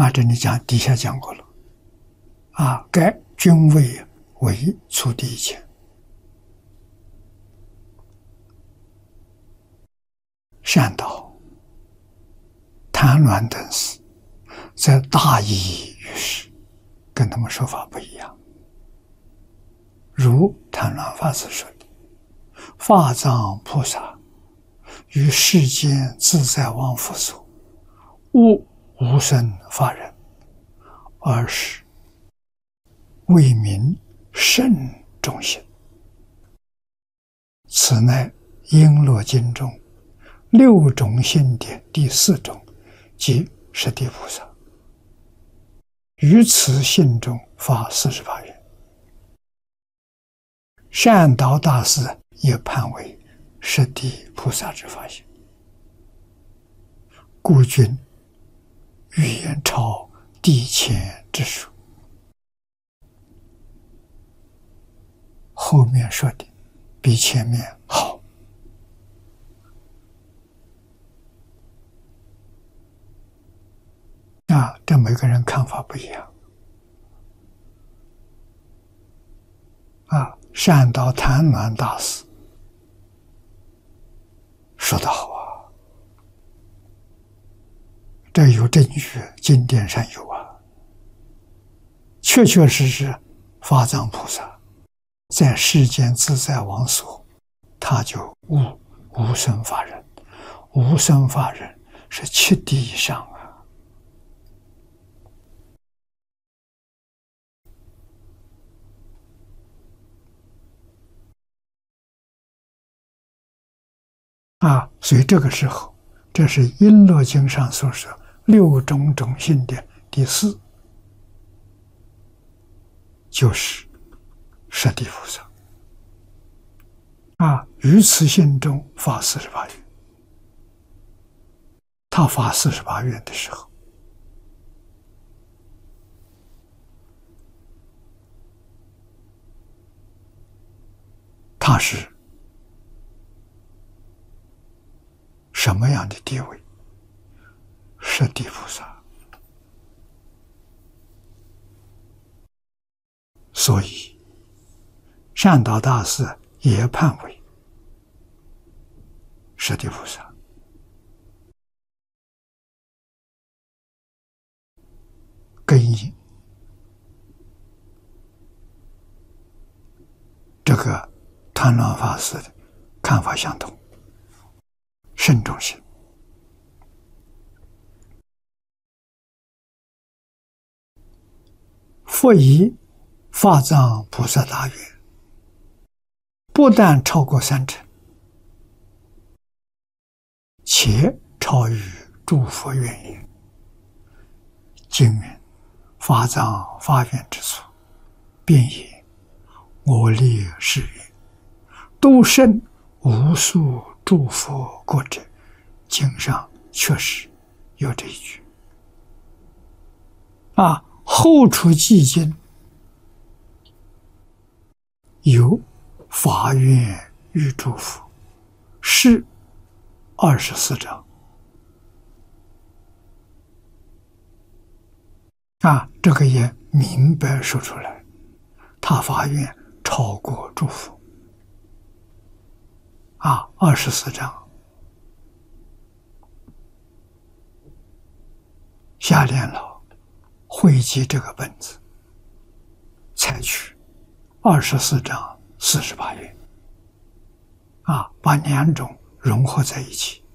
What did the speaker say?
这里底下讲过了。该均位为出第一钱。善导、谭鸾等事，则大异于世，跟他们说法不一样。如谭鸾法师说的：“法藏菩萨于世间自在王佛所，悟无生法忍，而是为名圣众行。此乃璎珞经中6种性的第4种，即十地菩萨。于此性中发48愿。善导大师也判为十地菩萨之法性，故君语言超地前之数。”后面说的比前面好。这每个人看法不一样。善导谭鸾大师说得好这有证据，经典上有确确实实法藏菩萨在世间自在王所，他就悟无生法忍。无生法忍是7地以上所以这个时候，这是璎珞经上所说6种种性的第4，就是十地菩萨。于此性中发48愿。他发48愿的时候，他是什么样的地位？十地菩萨。所以善导大师也判为十地菩萨。根因这个谭鸾法师的看法相同，慎重性。复以法藏菩萨大愿，不但超过3成，且超于诸佛愿也。经云：法藏发愿之处，便也我立誓愿，度胜无数诸佛国者。经上确实有这一句。后出寂经有法愿与诸佛，是24章。这个也明白说出来，他发愿超过诸佛。24章下联老汇集这个本子，采取24章48愿，把2种融合在一起。